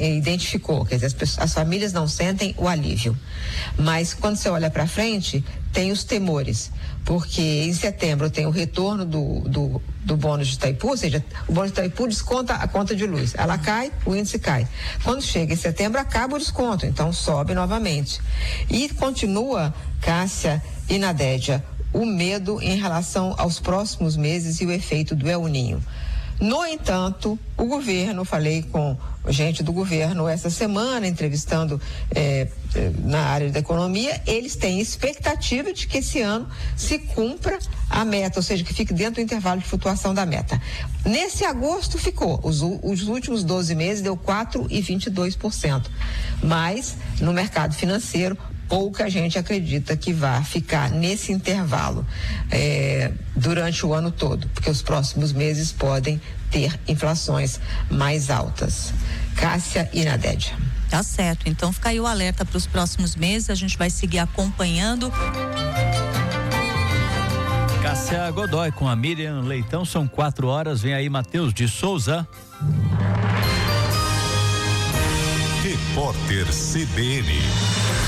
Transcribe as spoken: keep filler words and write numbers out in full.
identificou, quer dizer, as, pessoas, as famílias não sentem o alívio. Mas quando você olha para frente, tem os temores, porque em setembro tem o retorno do, do, do bônus de Itaipu, ou seja, o bônus de Itaipu desconta a conta de luz. Ela cai, o índice cai. Quando chega em setembro, acaba o desconto, então sobe novamente. E continua, Cássia e Nadédia, o medo em relação aos próximos meses e o efeito do El Ninho. No entanto, o governo, falei com gente do governo essa semana, entrevistando eh, na área da economia, eles têm expectativa de que esse ano se cumpra a meta, ou seja, que fique dentro do intervalo de flutuação da meta. Nesse agosto ficou, os, os últimos doze meses deu quatro vírgula vinte e dois por cento, mas no mercado financeiro pouca gente acredita que vai ficar nesse intervalo eh, durante o ano todo, porque os próximos meses podem ter inflações mais altas. Cássia e Nadédia. Tá certo, então fica aí o alerta para os próximos meses, a gente vai seguir acompanhando. Cássia Godoy com a Miriam Leitão, são quatro horas, vem aí Matheus de Souza. Repórter C B N.